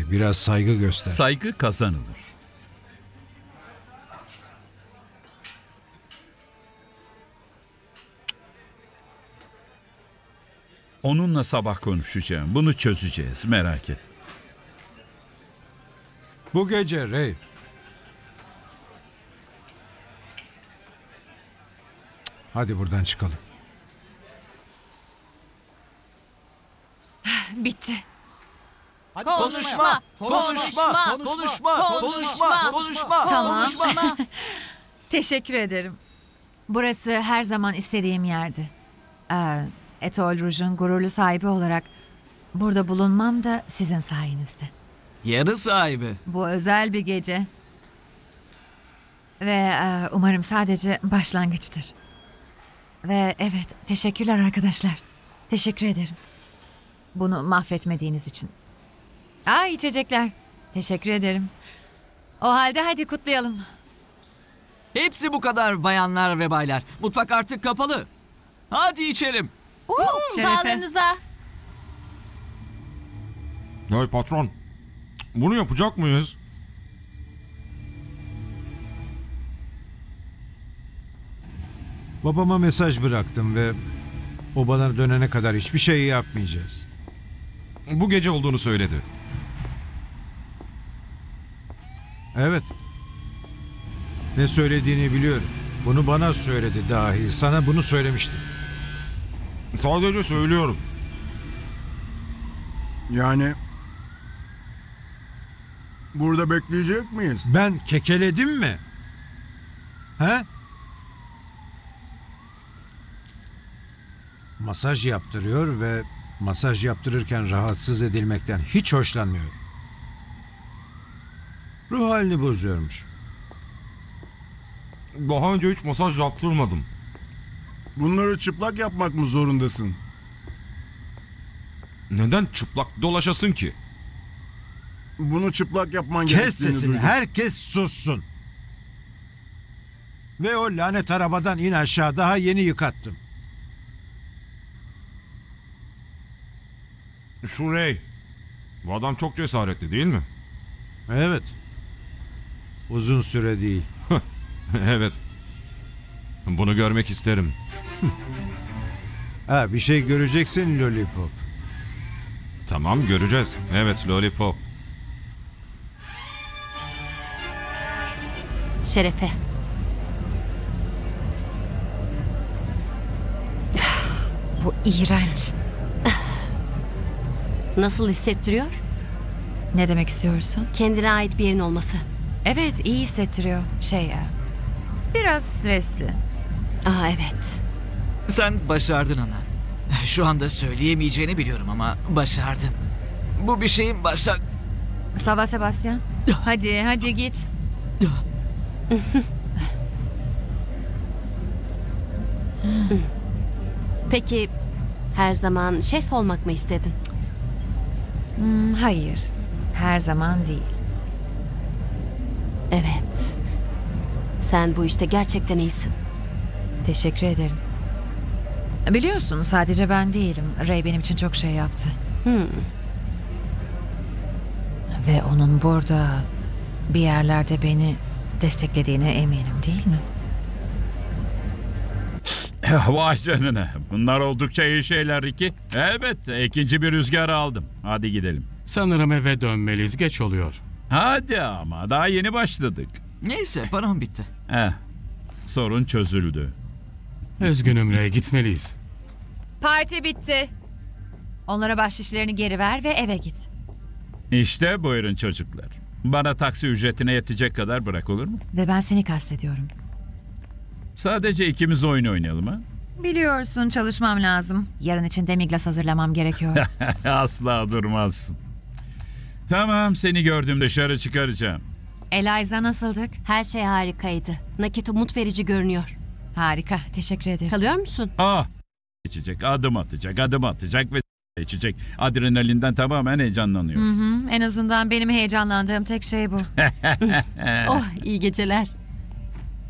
biraz saygı göster. Saygı kazanılır. Onunla sabah konuşacağım. Bunu çözeceğiz, merak et. Bu gece Ray. Hadi buradan çıkalım. Bitti. Konuşma. Tamam. Teşekkür ederim. Burası her zaman istediğim yerdi. Etoile Rouge'un gururlu sahibi olarak burada bulunmam da sizin sayenizde. Yarı sahibi. Bu özel bir gece. Ve umarım sadece başlangıçtır. Ve evet, teşekkürler arkadaşlar. Teşekkür ederim. Bunu mahvetmediğiniz için. İçecekler. Teşekkür ederim. O halde hadi kutlayalım. Hepsi bu kadar bayanlar ve baylar. Mutfak artık kapalı. Hadi içelim. Şerefe. Sağlığınıza. Ya patron, bunu yapacak mıyız? Babama mesaj bıraktım ve o bana dönene kadar hiçbir şey yapmayacağız. Bu gece olduğunu söyledi. Evet. Ne söylediğini biliyorum. Bunu bana söyledi dahi. Sana bunu söylemiştim. Sadece söylüyorum. Yani burada bekleyecek miyiz? Ben kekeledim mi? He? Masaj yaptırıyor ve masaj yaptırırken rahatsız edilmekten hiç hoşlanmıyor. Ruh halini bozuyormuş. Daha önce hiç masaj yaptırmadım. Bunları çıplak yapmak mı zorundasın? Neden çıplak dolaşasın ki? Bunu çıplak yapman Kes gerektiğini sesini, duydum. herkes sussun. Ve o lanet arabadan in aşağı, daha yeni yıkattım. Şu Ray. Bu adam çok cesaretli değil mi? Evet. Uzun süre değil. Evet. Bunu görmek isterim. Bir şey göreceksin Lollipop. Tamam, göreceğiz. Evet, Lollipop. Şerefe. Bu iğrenç. Nasıl hissettiriyor? Ne demek istiyorsun? Kendine ait bir yerin olması. Evet, iyi hissettiriyor. Biraz stresli. Evet. Sen başardın ana. Şu anda söyleyemeyeceğini biliyorum ama başardın. Bu bir şeyin başla... Sabah Sebastian. Hadi git. Peki her zaman şef olmak mı istedin? Hayır. Her zaman değil. Evet. Sen bu işte gerçekten iyisin. Teşekkür ederim. Biliyorsun sadece ben değilim. Ray benim için çok şey yaptı. Ve onun burada bir yerlerde beni desteklediğine eminim, değil mi? Vay canına. Bunlar oldukça iyi şeyler Ricky. Evet, ikinci bir rüzgar aldım. Hadi gidelim. Sanırım eve dönmeliyiz. Geç oluyor. Hadi ama daha yeni başladık. Neyse, param bitti. Sorun çözüldü. Üzgünüm Ray, gitmeliyiz. Parti bitti. Onlara bahşişlerini geri ver ve eve git. İşte buyurun çocuklar. Bana taksi ücretine yetecek kadar bırak, olur mu? Ve ben seni kastediyorum. Sadece ikimiz oyun oynayalım ha? Biliyorsun çalışmam lazım. Yarın için demiglas hazırlamam gerekiyor. Asla durmazsın. Tamam, seni gördüm, dışarı çıkaracağım. Eliza nasıldık? Her şey harikaydı. Nakit umut verici görünüyor. Harika, teşekkür ederim. Kalıyor musun? İçecek, adım atacak ve içecek. Adrenalinden tamamen heyecanlanıyor. En azından benim heyecanlandığım tek şey bu. Oh, iyi geceler.